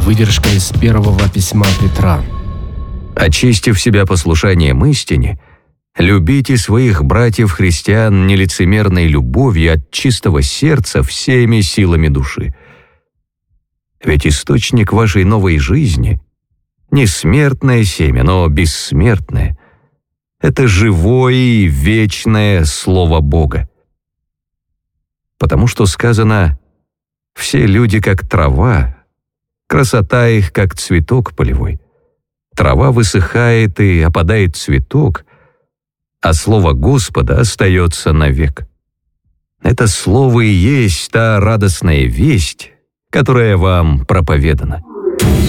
Выдержка из первого письма Петра. «Очистив себя послушанием истине, любите своих братьев-христиан нелицемерной любовью от чистого сердца всеми силами души. Ведь источник вашей новой жизни — не смертное семя, но бессмертное. Это живое и вечное Слово Бога. Потому что сказано: «Все люди, как трава, красота их, как цветок полевой. Трава высыхает и опадает цветок, а слово Господа остается навек». Это слово и есть та радостная весть, которая вам проповедана.